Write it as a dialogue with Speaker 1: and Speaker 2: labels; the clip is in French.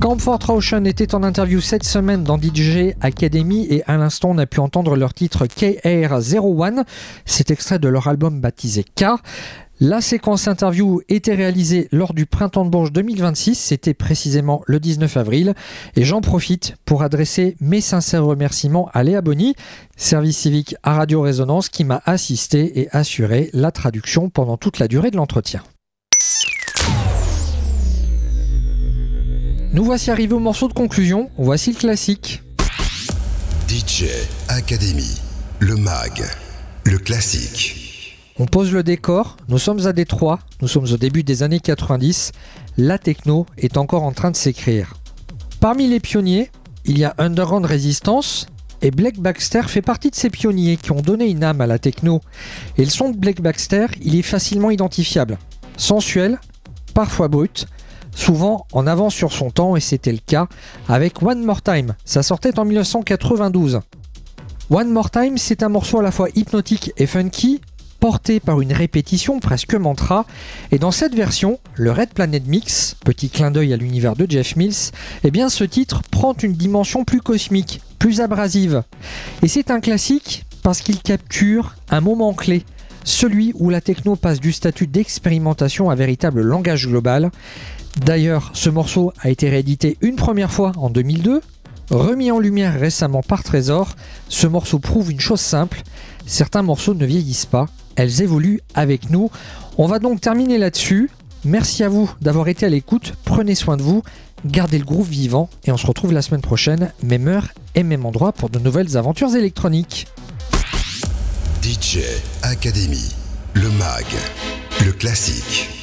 Speaker 1: Comfort Ocean était en interview cette semaine dans DJ Academy et à l'instant on a pu entendre leur titre KR01. C'est extrait de leur album baptisé K. La séquence interview était réalisée lors du Printemps de Bourges 2026, c'était précisément le 19 avril. Et j'en profite pour adresser mes sincères remerciements à Léa Bonny, service civique à Radio Résonance, qui m'a assisté et assuré la traduction pendant toute la durée de l'entretien. Nous voici arrivés au morceau de conclusion, voici le classique.
Speaker 2: DJ Academy, le mag, le classique.
Speaker 1: On pose le décor, nous sommes à Détroit, nous sommes au début des années 90, la techno est encore en train de s'écrire. Parmi les pionniers, il y a Underground Resistance, et Blake Baxter fait partie de ces pionniers qui ont donné une âme à la techno. Et le son de Blake Baxter, il est facilement identifiable. Sensuel, parfois brut, souvent en avance sur son temps, et c'était le cas avec One More Time, ça sortait en 1992. One More Time, c'est un morceau à la fois hypnotique et funky, porté par une répétition presque mantra, et dans cette version, le Red Planet Mix, petit clin d'œil à l'univers de Jeff Mills, eh bien ce titre prend une dimension plus cosmique, plus abrasive. Et c'est un classique parce qu'il capture un moment clé, celui où la techno passe du statut d'expérimentation à véritable langage global. D'ailleurs, ce morceau a été réédité une première fois en 2002, remis en lumière récemment par Trésor. Ce morceau prouve une chose simple, certains morceaux ne vieillissent pas, elles évoluent avec nous. On va donc terminer là-dessus. Merci à vous d'avoir été à l'écoute, prenez soin de vous, gardez le groove vivant et on se retrouve la semaine prochaine, même heure et même endroit pour de nouvelles aventures électroniques.
Speaker 2: DJ Academy, le mag, le classique.